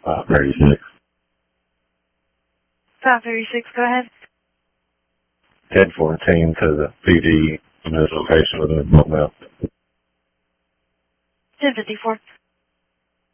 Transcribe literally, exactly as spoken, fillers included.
five thirty-six. five thirty-six, go ahead. ten fourteen to the P D in this location within a mile. ten fifty-four.